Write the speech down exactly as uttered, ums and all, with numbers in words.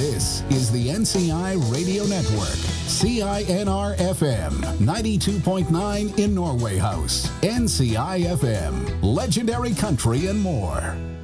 This is the N C I Radio Network, C I N R F M, ninety-two point nine in Norway House, N C I F M, Legendary Country and more.